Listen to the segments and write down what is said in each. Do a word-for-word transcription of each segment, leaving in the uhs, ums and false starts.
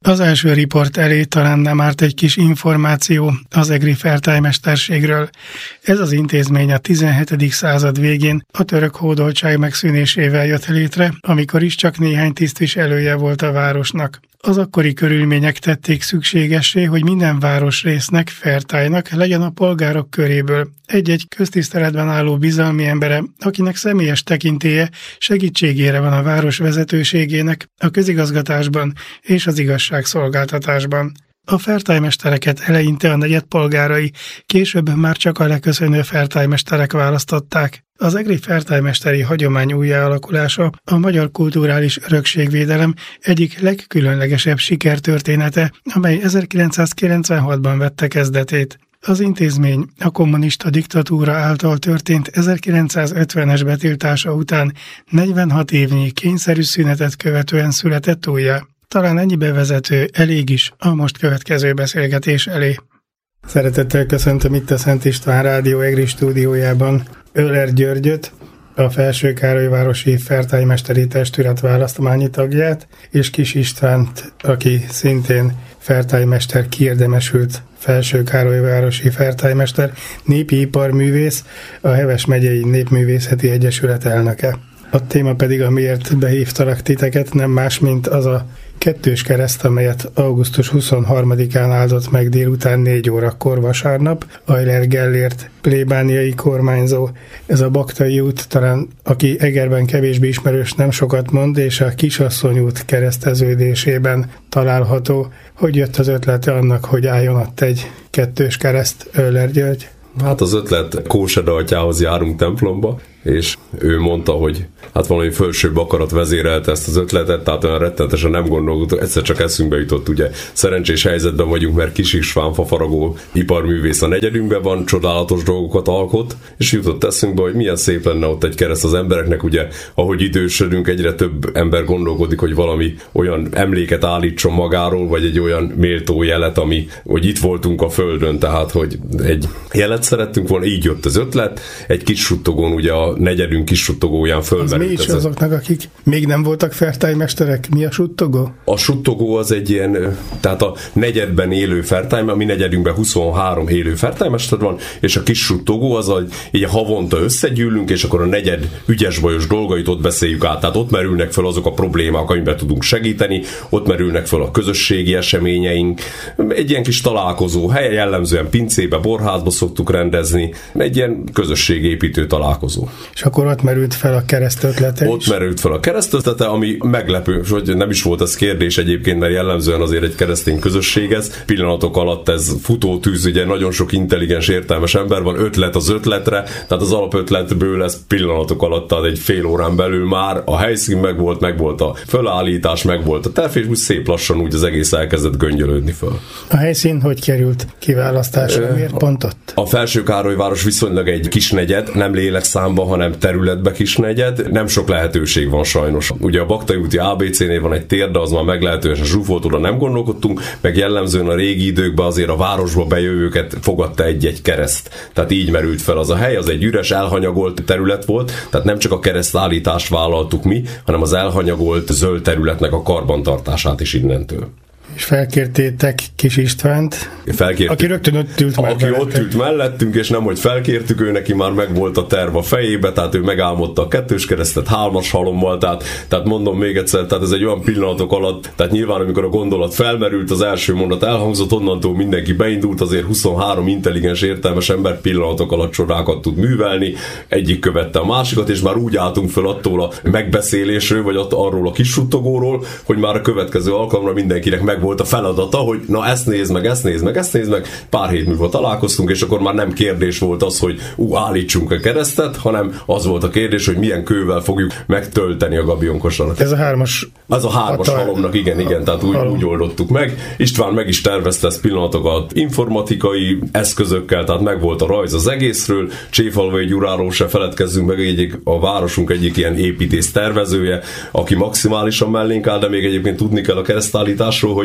Az első riport elé talán nem árt egy kis információ az egri fertálymesterségről. Ez az intézmény a tizenhetedik század végén a török hódoltság megszűnésével jött létre, amikor is csak néhány tisztviselője volt a városnak. Az akkori körülmények tették szükségessé, hogy minden városrésznek, fertálynak legyen a polgárok köréből egy-egy köztiszteletben álló bizalmi embere, akinek személyes tekintélye segítségére van a város vezetőségének a közigazgatásban és az igazságszolgáltatásban. A fertálymestereket eleinte a negyed polgárai, később már csak a leköszönő fertálymesterek választották. Az egri fertálymesteri hagyomány újjáalakulása a magyar kulturális örökségvédelem egyik legkülönlegesebb sikertörténete, amely ezerkilencszázkilencvenhatban vette kezdetét. Az intézmény a kommunista diktatúra által történt ezerkilencszázötvenes betiltása után negyvenhat évnyi kényszerű szünetet követően született újjá. Talán ennyi bevezető elég is a most következő beszélgetés elé. Szeretettel köszöntöm itt a Szent István Rádió Egri stúdiójában Öler Györgyöt, a Felsőkárolyvárosi Fertálymesteri Testület választományi tagját, és Kis Istvánt, aki szintén fertálymester, kiérdemesült Felsőkárolyvárosi fertálymester, népi iparművész, a Heves megyei Népművészeti Egyesület elnöke. A téma pedig, amiért behívtalak titeket, nem más, mint az a kettős kereszt, amelyet augusztus huszonharmadikán áldott meg délután négy órakor vasárnap Ajler Gellért plébániai kormányzó. Ez a Baktai út, talán aki Egerben kevésbé ismerős, nem sokat mond, és a Kisasszony út kereszteződésében található. Hogy jött az ötlete annak, hogy álljon ott egy kettős kereszt, Öler György? Hát az ötlet Kóseda atyához járunk templomba, és ő mondta, hogy hát valami fölsőbb akarat vezérelte ezt az ötletet, tehát olyan rettenetesen nem gondolkodott, egyszer csak eszünkbe jutott, ugye szerencsés helyzetben vagyunk, mert Kis István fafaragó iparművész a negyedünkben van, csodálatos dolgokat alkot, és jutott eszünkbe, hogy milyen szép lenne ott egy kereszt az embereknek, ugye ahogy idősödünk, egyre több ember gondolkodik, hogy valami olyan emléket állítson magáról, vagy egy olyan méltó jelet, ami, hogy itt voltunk a földön, tehát hogy egy jelet szerettünk volna, így jött az ötlet, egy kis suttogón ugye a negyedünk kis suttogóján fölmerült. Az mi is azoknak, akik még nem voltak fertálymesterek? Mi a suttogó? A suttogó az egy ilyen, tehát a negyedben élő fertály, a mi negyedünkben huszonhárom élő fertálymester van, és a kis suttogó az, hogy így havonta összegyűlünk, és akkor a negyed ügyes-bajos dolgait ott beszéljük át. Tehát ott merülnek fel azok a problémák, amiben tudunk segíteni, ott merülnek fel a közösségi eseményeink. Egy ilyen kis találkozó hely, jellemzően pincébe, borházba szoktuk rendezni, egy ilyen közösségépítő találkozó. És akkor ott merült fel a kereszt ötlete Ott is. merült fel a kereszt ötlete, ami meglepő, hogy nem is volt ez kérdés egyébként, mert jellemzően azért egy keresztény közösség ez. Pillanatok alatt ez futótűz, ugye nagyon sok intelligens, értelmes ember van, ötlet az ötletre, tehát az alapötletből ez pillanatok alatt, tehát egy fél órán belül már a helyszín megvolt, megvolt a fölállítás, megvolt a terv, és úgy szép lassan úgy az egész elkezdett göngyölődni föl. A helyszín hogy került kiválasztásra? Miért pont ott? A Felsőkárolyváros viszonylag egy kis negyed, nem lélekszámba, hanem területbe kis negyed. Nem sok lehetőség van sajnos. Ugye a Baktai úti á bé cé-nél van egy tér, de az már meglehetősen zsúfolt, oda nem gondolkodtunk, meg jellemzően a régi időkben azért a városba bejövőket fogadta egy-egy kereszt. Tehát így merült fel az a hely, az egy üres, elhanyagolt terület volt, tehát nem csak a keresztállítást vállaltuk mi, hanem az elhanyagolt zöld területnek a karbantartását is innentől. És felkértétek Kis Istvánt, Felkértük, aki rögtön ott ült már Aki ott ült mellettünk, és nem, hogy felkértük, ő neki már megvolt a terv a fejébe, tehát ő megálmodta a kettős keresztet hármas halommal, tehát, tehát mondom még egyszer, tehát ez egy olyan pillanatok alatt, tehát nyilván amikor a gondolat felmerült, az első mondat elhangzott, onnantól mindenki beindult, azért huszonhárom intelligens, értelmes ember pillanatok alatt csodákat tud művelni, egyik követte a másikat, és már úgy álltunk fel attól a megbeszélésről, vagy arról a kis suttogóról, hogy már a következő alkalomra mindenkinek meg volt a feladata, hogy na ezt nézd meg, ezt nézd meg, ezt nézd meg. Pár hét múlva találkoztunk, és akkor már nem kérdés volt az, hogy ú, állítsunk a keresztet, hanem az volt a kérdés, hogy milyen kővel fogjuk megtölteni a gabionkosarat. Ez a hármas... Ez a hármas hatal... halomnak, igen, igen, tehát úgy, úgy oldottuk meg. István meg is tervezte ezt pillanatokat informatikai eszközökkel, tehát meg volt a rajz az egészről. Cséfalvai Gyuráról se feledkezzünk meg, egyik, a városunk egyik ilyen építész tervezője, aki maximálisan mellénk áll, de még egyébként tudni kell a keresztállításról, hogy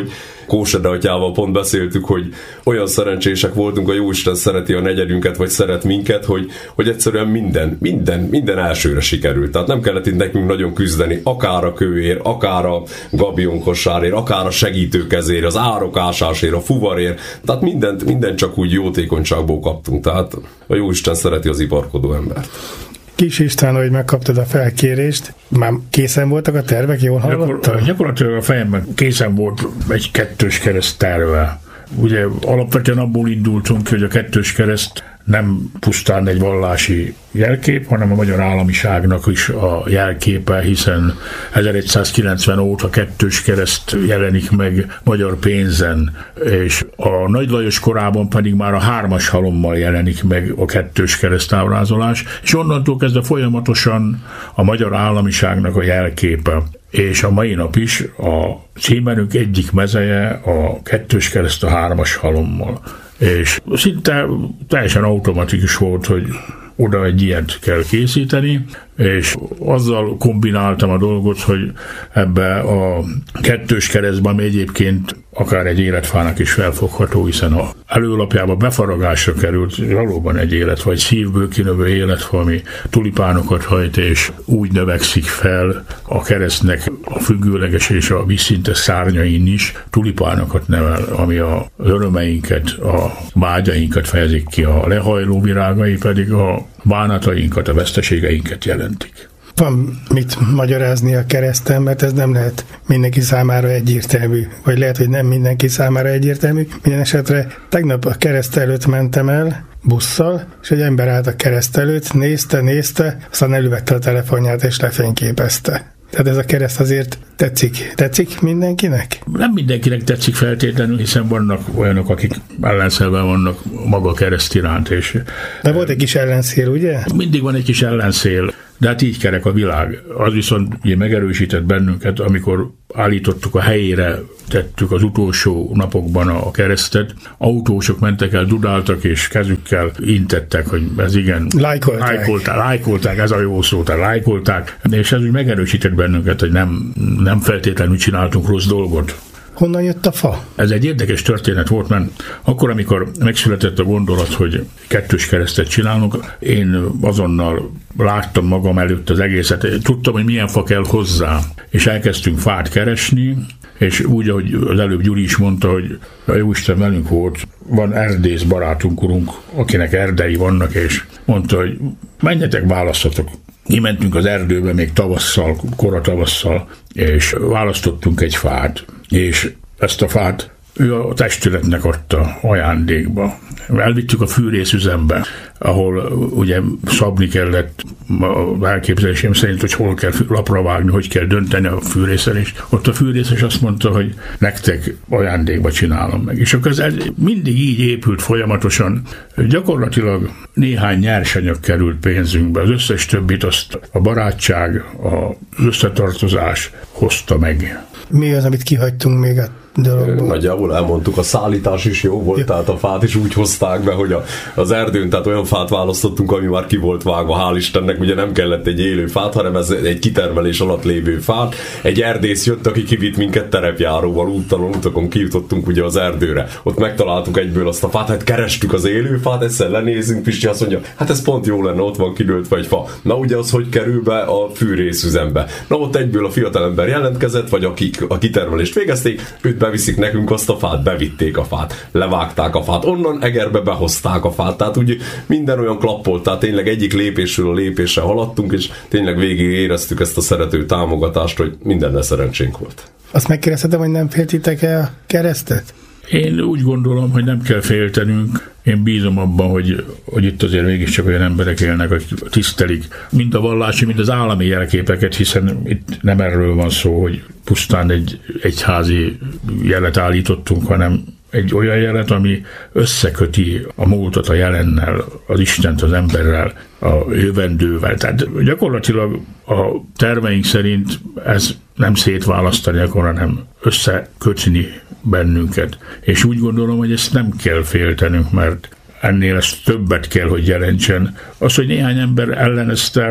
hogy Kósede atyával pont beszéltük, hogy olyan szerencsések voltunk, a Jóisten szereti a negyedünket, vagy szeret minket, hogy, hogy egyszerűen minden, minden, minden elsőre sikerült. Tehát nem kellett itt nekünk nagyon küzdeni, akár a kőért, akár a gabionkosárért, akár a segítőkezért, az árokásásért, a fuvarért, tehát mindent, mindent csak úgy jótékonyságból kaptunk. Tehát a Jóisten szereti az iparkodó embert. Kis István, hogy megkaptad a felkérést, már készen voltak a tervek, jól hallottam? Gyakor, gyakorlatilag a fejemben készen volt egy kettős kereszt terve. Ugye alapvetően abból indultunk, hogy a kettős kereszt nem pusztán egy vallási jelkép, hanem a magyar államiságnak is a jelképe, hiszen ezeregyszázkilencven óta kettős kereszt jelenik meg magyar pénzen, és a Nagy Lajos korában pedig már a hármas halommal jelenik meg a kettős kereszt ábrázolás, és onnantól kezdve folyamatosan a magyar államiságnak a jelképe. És a mai nap is a címerünk egyik mezeje a kettős kereszt a hármas halommal. És szinte teljesen automatikus volt, hogy oda egy ilyet kell készíteni, és azzal kombináltam a dolgot, hogy ebbe a kettős keresztben, ami egyébként akár egy életfának is felfogható, hiszen a előlapjába befaragásra került valóban egy életfa, egy szívből kinövő életfa, ami tulipánokat hajt, és úgy növekszik fel a keresztnek a függőleges és a vízszintes szárnyain is tulipánokat nevel, ami a örömeinket, a vágyainkat fejezik ki, a lehajló virágai pedig a bánatainkat, a veszteségeinket jelentik. Van mit magyarázni a kereszten, mert ez nem lehet mindenki számára egyértelmű, vagy lehet, hogy nem mindenki számára egyértelmű. Minden esetre tegnap a kereszt előtt mentem el busszal, és egy ember állt a kereszt előtt, nézte, nézte, aztán elővette a telefonját és lefényképezte. Tehát ez a kereszt azért tetszik. Tetszik mindenkinek? Nem mindenkinek tetszik feltétlenül, hiszen vannak olyanok, akik ellenszelben vannak maga kereszt iránt. És de volt egy kis ellenszél, ugye? Mindig van egy kis ellenszél, de hát így kerek a világ. Az viszont ugye megerősített bennünket, amikor állítottuk a helyére, tettük az utolsó napokban a keresztet. Autósok mentek el, dudáltak, és kezükkel intettek, hogy ez igen. Lájkolták. Lájkolták, lájkolták, ez a jó szó, tehát lájkolták. És ez úgy megerősített bennünket, hogy nem, nem feltétlenül csináltunk rossz dolgot. Honnan jött a fa? Ez egy érdekes történet volt, mert akkor, amikor megszületett a gondolat, hogy kettős keresztet csinálunk, én azonnal láttam magam előtt az egészet. Tudtam, hogy milyen fa kell hozzá, és elkezdtünk fát keresni, és úgy, ahogy az előbb Gyuri is mondta, hogy a Jóisten velünk volt, van erdész barátunk, urunk, akinek erdei vannak, és mondta, hogy menjetek, választatok. Mi mentünk az erdőbe még tavasszal, kora tavasszal, és választottunk egy fát, és ezt a fát ő a testületnek adta ajándékba. Elvittük a fűrészüzembe, ahol ugye szabni kellett a elképzelésem szerint, hogy hol kell lapra vágni, hogy kell dönteni a fűrészelést. Ott a fűrészes azt mondta, hogy nektek ajándékba csinálom meg. És akkor ez mindig így épült folyamatosan. Gyakorlatilag néhány nyersanyag került pénzünkbe. Az összes többit azt a barátság, az összetartozás hozta meg. Mi az, amit kihagytunk még a dologból? Nagyjából elmondtuk, a szállítás is jó volt, ja. Tehát a fát is úgy hozták be, hogy a, az erdőn, tehát olyan fát választottunk, ami már ki volt vágva, hál' Istennek, ugye nem kellett egy élő fát, hanem ez egy kitermelés alatt lévő fát. Egy erdész jött, aki kivitt minket terepjáróval, úttalon, utakon kijutottunk ugye az erdőre. Ott megtaláltuk egyből azt a fát, hát kerestük az élő fát, egyszer lenézünk, Pisti azt mondja, hát ez pont jó lenne, ott van kidőltve egy fa. Na ugye az hogy kerül be a fűrészüzembe? Na ott egyből a fiatalember jelentkezett, vagy akik a kitermelést végezték, őt beviszik nekünk azt a fát, bevitték a fát, levágták a fát, onnan Egerbe behozták a fát, tehát úgy minden olyan klappolt, tehát tényleg egyik lépésről a lépésre haladtunk, és tényleg végig éreztük ezt a szerető támogatást, hogy mindenne szerencsénk volt. Azt megkérdezhetem, hogy nem féltitek-e a keresztet? Én úgy gondolom, hogy nem kell féltenünk. Én bízom abban, hogy, hogy itt azért mégiscsak olyan emberek élnek, akik tisztelik mind a vallási, mind az állami jelképeket, hiszen itt nem erről van szó, hogy pusztán egy egyházi jelet állítottunk, hanem egy olyan jelet, ami összeköti a múltat a jelennel, az Istent az emberrel, a jövendővel. Tehát gyakorlatilag a terveink szerint ez nem szétválasztani akar, hanem összekötni bennünket. És úgy gondolom, hogy ezt nem kell féltenünk, mert ennél ez többet kell, hogy jelentsen. Az, hogy néhány ember ellenezte,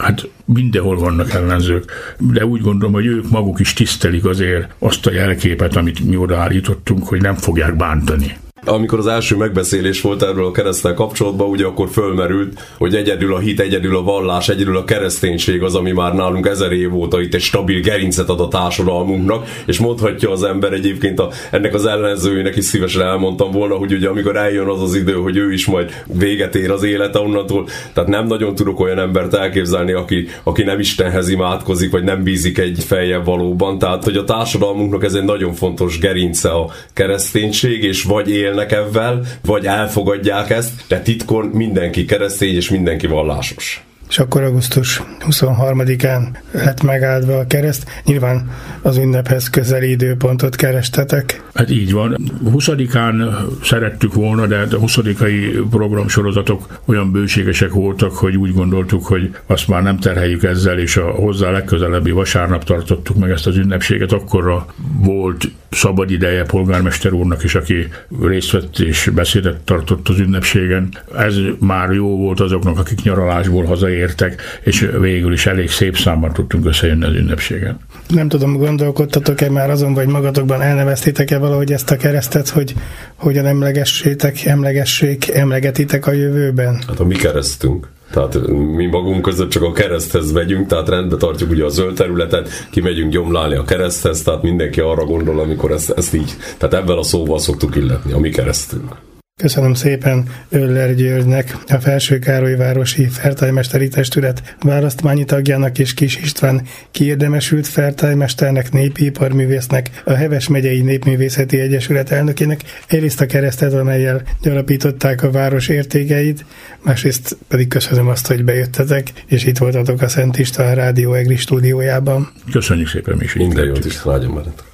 Hát mindenhol vannak ellenzők, de úgy gondolom, hogy ők maguk is tisztelik azért azt a jelképet, amit mi odaállítottunk, hogy nem fogják bántani. Amikor az első megbeszélés volt erről a kereszttel kapcsolatban, ugye akkor fölmerült, hogy egyedül a hit, egyedül a vallás, egyedül a kereszténység az, ami már nálunk ezer év óta itt egy stabil gerincet ad a társadalmunknak, és mondhatja az ember egyébként a, ennek az ellenzőjének is szívesen elmondtam volna, hogy ugye amikor eljön az az idő, hogy ő is majd véget ér az élete onnantól, tehát nem nagyon tudok olyan embert elképzelni, aki, aki nem Istenhez imádkozik, vagy nem bízik egy feljebb valóban, tehát hogy a társadalmunknak ez egy nagyon fontos gerince a kereszténység, és vagy él élnek ebben, vagy elfogadják ezt, de titkon mindenki keresztény és mindenki vallásos. És akkor augusztus huszonharmadikán lett megáldva a kereszt. Nyilván az ünnephez közeli időpontot kerestetek. Hát így van. huszadikán szerettük volna, de a huszadikai programsorozatok olyan bőségesek voltak, hogy úgy gondoltuk, hogy azt már nem terheljük ezzel, és a hozzá legközelebbi vasárnap tartottuk meg ezt az ünnepséget. Akkorra volt szabad ideje polgármester úrnak is, aki részt vett és beszédet tartott az ünnepségen. Ez már jó volt azoknak, akik nyaralásból hazaértek, és végül is elég szép számban tudtunk összejönni az ünnepségen. Nem tudom, gondolkodtatok-e már azon, vagy magatokban elneveztétek-e valahogy ezt a keresztet, hogy hogyan emlegessétek, emlegessék, emlegetitek a jövőben? Hát a mi keresztünk. Tehát mi magunk között csak a kereszthez megyünk, tehát rendbe tartjuk ugye a zöld területet, kimegyünk gyomlálni a kereszthez, tehát mindenki arra gondol, amikor ezt, ezt így, tehát ebben a szóval szoktuk illetni, a mi keresztünk. Köszönöm szépen Öller Györgynek, a Felsőkárolyvárosi Fertájmesteri Testület választmányi tagjának és Kis István kiérdemesült fertájmesternek, népiparművésznek, a Heves megyei Népművészeti Egyesület elnökének egyrészt a keresztet, amellyel gyarapították a város értékeit, másrészt pedig köszönöm azt, hogy bejöttetek, és itt voltatok a Szent István Rádió EGRI stúdiójában. Köszönjük szépen, mi is. Minden jót is, nagyon menet.